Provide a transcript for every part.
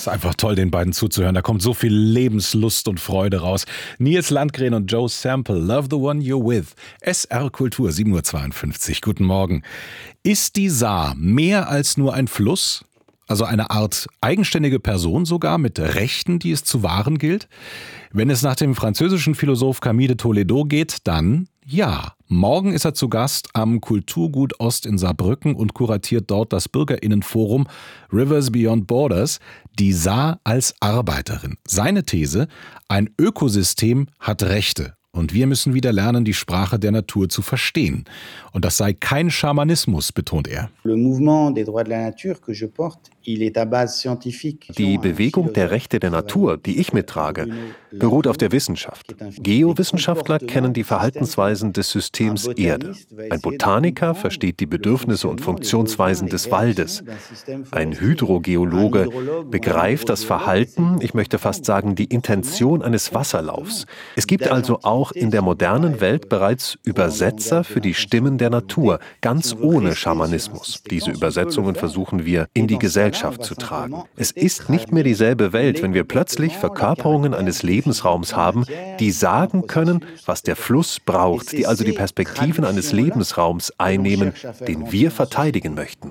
ist einfach toll, den beiden zuzuhören. Da kommt so viel Lebenslust und Freude raus. Nils Landgren und Joe Sample, Love the One You're With. SR Kultur, 7.52 Uhr. Guten Morgen. Ist die Saar mehr als nur ein Fluss? Also eine Art eigenständige Person sogar mit Rechten, die es zu wahren gilt? Wenn es nach dem französischen Philosoph Camille de Toledo geht, dann ja. Morgen ist er zu Gast am Kulturgut Ost in Saarbrücken und kuratiert dort das Bürgerinnenforum Rivers Beyond Borders, die Saar als Arbeiterin. Seine These: Ein Ökosystem hat Rechte. Und wir müssen wieder lernen, die Sprache der Natur zu verstehen. Und das sei kein Schamanismus, betont er. Die Bewegung der Rechte der Natur, die ich mittrage, beruht auf der Wissenschaft. Geowissenschaftler kennen die Verhaltensweisen des Systems Erde. Ein Botaniker versteht die Bedürfnisse und Funktionsweisen des Waldes. Ein Hydrogeologe begreift das Verhalten, ich möchte fast sagen, die Intention eines Wasserlaufs. Es gibt also auch in der modernen Welt bereits Übersetzer für die Stimmen der Natur, ganz ohne Schamanismus. Diese Übersetzungen versuchen wir in die Gesellschaft zu tragen. Es ist nicht mehr dieselbe Welt, wenn wir plötzlich Verkörperungen eines Lebensraums haben, die sagen können, was der Fluss braucht, die also die Perspektiven eines Lebensraums einnehmen, den wir verteidigen möchten.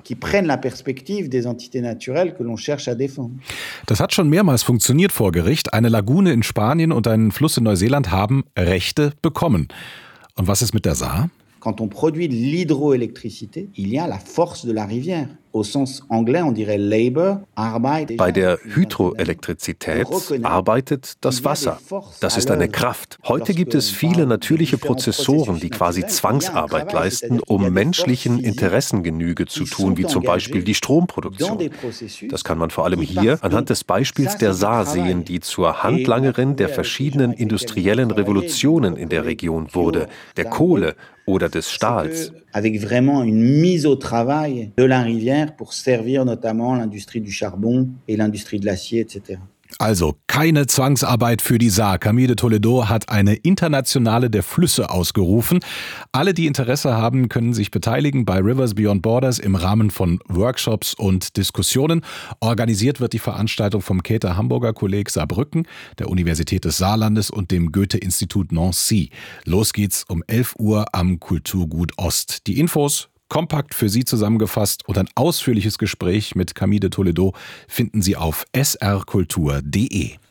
Das hat schon mehrmals funktioniert vor Gericht. Eine Lagune in Spanien und ein Fluss in Neuseeland haben Rechte bekommen. Und was ist mit der Saar? Quand on produit de l'hydroélectricité, il y a la force de la rivière. Au sens anglais, on dirait labor, Arbeit. Bei der Hydroelektrizität arbeitet das Wasser. Das ist eine Kraft. Heute gibt es viele natürliche Prozessoren, die quasi Zwangsarbeit leisten, um menschlichen Interessen Genüge zu tun, wie zum Beispiel die Stromproduktion. Das kann man vor allem hier anhand des Beispiels der Saar sehen, die zur Handlangerin der verschiedenen industriellen Revolutionen in der Region wurde, der Kohle oder des Stahls. Avec vraiment une mise au travail de la rivière pour servir notamment l'industrie du charbon et l'industrie de l'acier, etc. Also keine Zwangsarbeit für die Saar. Camille de Toledo hat eine Internationale der Flüsse ausgerufen. Alle, die Interesse haben, können sich beteiligen bei Rivers Beyond Borders im Rahmen von Workshops und Diskussionen. Organisiert wird die Veranstaltung vom Käther Hamburger Kolleg Saarbrücken, der Universität des Saarlandes und dem Goethe-Institut Nancy. Los geht's um 11 Uhr am Kulturgut Ost. Die Infos kompakt für Sie zusammengefasst und ein ausführliches Gespräch mit Camille de Toledo finden Sie auf srkultur.de.